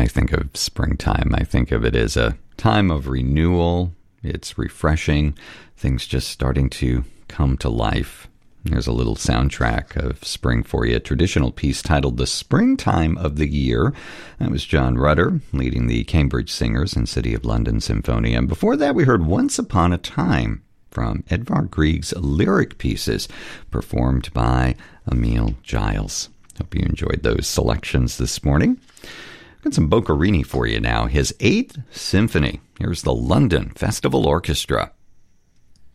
think of springtime, I think of it as a time of renewal. It's refreshing. Things just starting to come to life. There's a little soundtrack of spring for you, a traditional piece titled The Springtime of the Year. That was John Rutter leading the Cambridge Singers and City of London Symphonia. And before that, we heard Once Upon a Time from Edvard Grieg's lyric pieces, performed by Emil Giles. Hope you enjoyed those selections this morning. Got some Boccherini for you now. His 8th Symphony. Here's the London Festival Orchestra.